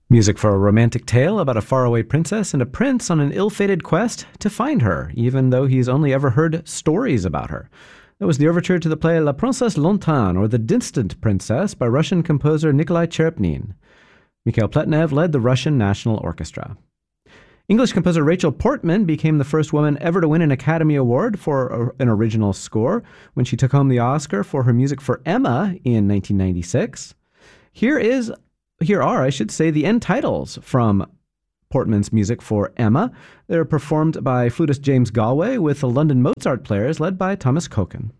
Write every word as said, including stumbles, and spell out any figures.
Music for a romantic tale about a faraway princess and a prince on an ill-fated quest to find her, even though he's only ever heard stories about her. That was the overture to the play La Princesse Lointaine, or The Distant Princess, by Russian composer Nikolai Cherepnin. Mikhail Pletnev led the Russian National Orchestra. English composer Rachel Portman became the first woman ever to win an Academy Award for an original score when she took home the Oscar for her music for Emma in nineteen ninety-six. Here is, here are, I should say, the end titles from Portman's music for Emma. They're performed by flutist James Galway with the London Mozart Players led by Thomas Kochen.